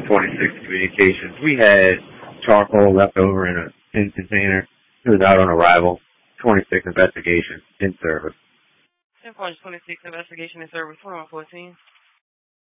26 Communications. We had charcoal left over in a tin container. It was out on arrival. 26 Investigation in service. 10-26 Investigation in service. 2114.